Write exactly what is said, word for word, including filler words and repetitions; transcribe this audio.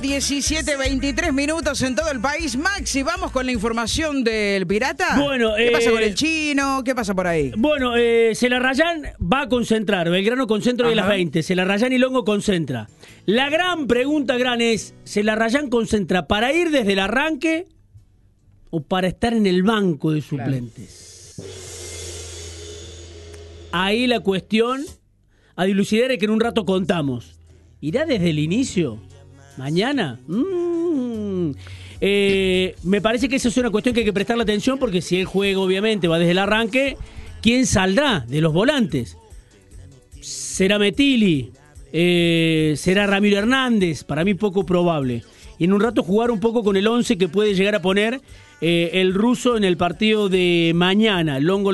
diecisiete, veintitrés minutos en todo el país. Maxi, vamos con la información del Pirata. Bueno, ¿Qué eh, pasa con el Chino? ¿Qué pasa por ahí? Bueno, eh, Celarrayán va a concentrar. Belgrano concentra hoy a las veinte. Celarrayán y Longo concentra. La gran pregunta gran es, ¿Celarrayán concentra para ir desde el arranque o para estar en el banco de suplentes? Claro. Ahí la cuestión a dilucidar es que en un rato contamos. ¿Irá desde el inicio? ¿Mañana? Mm. Eh, me parece que esa es una cuestión que hay que prestarle atención, porque si el juego obviamente va desde el arranque, ¿quién saldrá de los volantes? ¿Será Metilli? Eh, ¿Será Ramiro Hernández? Para mí poco probable. Y en un rato jugar un poco con el once que puede llegar a poner eh, el ruso en el partido de mañana. Longo